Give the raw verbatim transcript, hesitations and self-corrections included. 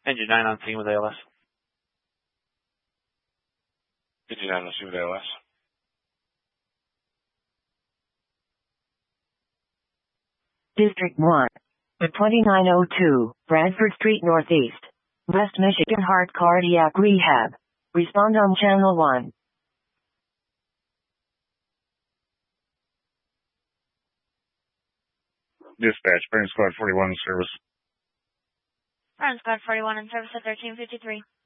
Engine nine on scene with A L S. Engine nine on scene with A L S. District one. twenty-nine oh two, Bradford Street Northeast. West Michigan Heart Cardiac Rehab. Respond on channel one. Dispatch, Burn Squad forty-one in service. Burn Squad forty-one in service at thirteen fifty-three.